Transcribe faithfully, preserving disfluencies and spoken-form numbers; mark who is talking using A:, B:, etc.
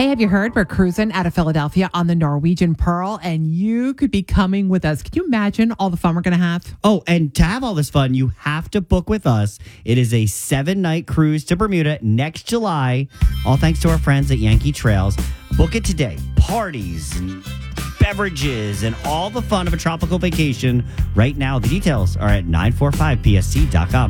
A: Hey, have you heard? We're cruising out of Philadelphia on the Norwegian Pearl, and you could be coming with us. Can you imagine all the fun we're going to have?
B: Oh, and to have all this fun, you have to book with us. It is a seven-night cruise to Bermuda next July, all thanks to our friends at Yankee Trails. Book it today. Parties and beverages and all the fun of a tropical vacation right now. The details are at nine four five P S C dot com.